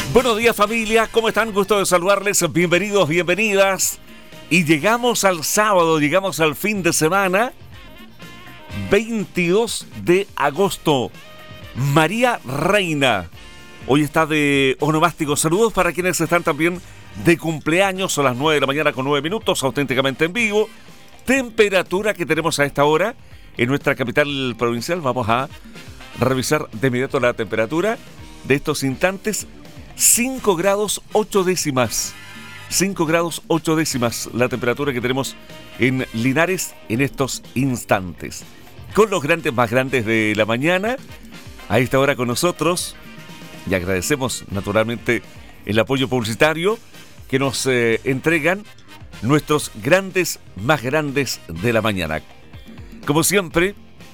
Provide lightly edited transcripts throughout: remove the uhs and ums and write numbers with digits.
Buenos días, familia, ¿cómo están? Gusto de saludarles, bienvenidos, bienvenidas. Y llegamos al sábado, llegamos al fin de semana, 22 de agosto. María Reina, hoy está de onomástico. Saludos para quienes están también de cumpleaños, a las 9 de la mañana con 9 minutos, auténticamente en vivo. Temperatura que tenemos a esta hora en nuestra capital provincial. Vamos a revisar de inmediato la temperatura de estos instantes. 5 grados 8 décimas. 5 grados 8 décimas la temperatura que tenemos en Linares en estos instantes. Con los grandes más grandes de la mañana, a esta hora con nosotros, y agradecemos naturalmente el apoyo publicitario que nos entregan nuestros grandes más grandes de la mañana. Como siempre,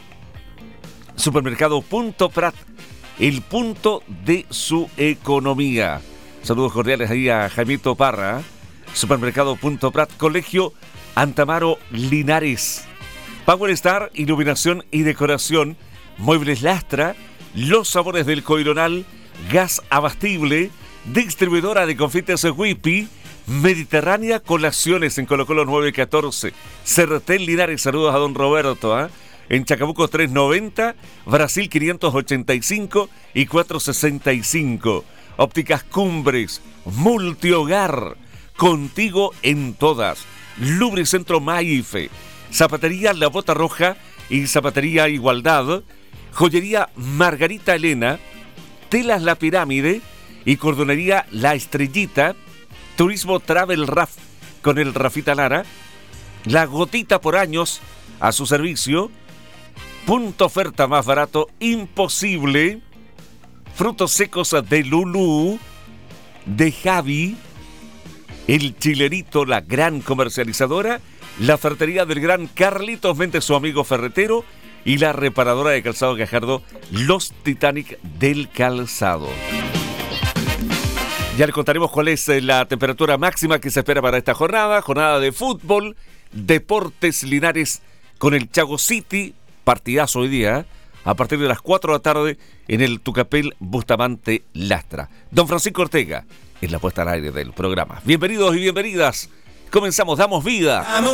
Supermercado Punto Prat, el punto de su economía. Saludos cordiales ahí a Jaimito Parra. Supermercado Punto Prat, Colegio Antamaro Linares. Power Star, iluminación y decoración. Muebles Lastra, los sabores del Coironal, gas abastible, distribuidora de confites Whippy, Mediterránea Colaciones en Colo Colo 914. Cerretel Linares, saludos a don Roberto, en Chacabuco 390, Brasil 585 y 465. Ópticas Cumbres, Multihogar, contigo en todas. Lubricentro Maife, Zapatería La Bota Roja y Zapatería Igualdad, Joyería Margarita Elena, Telas La Pirámide y Cordonería La Estrellita, Turismo Travel Raf con el Rafita Lara, La Gotita por años a su servicio. Punto oferta más barato imposible. Frutos secos de Lulú, de Javi, El Chilerito, la gran comercializadora, la ferretería del gran Carlitos Méndez, su amigo ferretero, y la reparadora de calzado Gajardo, Los Titanic del Calzado. Ya les contaremos cuál es la temperatura máxima que se espera para esta jornada de fútbol, Deportes Linares con el Chago City. Partidazo hoy día, a partir de las 4 de la tarde en el Tucapel Bustamante Lastra. Don Francisco Ortega, en la puesta al aire del programa. Bienvenidos y bienvenidas. Comenzamos, damos vida.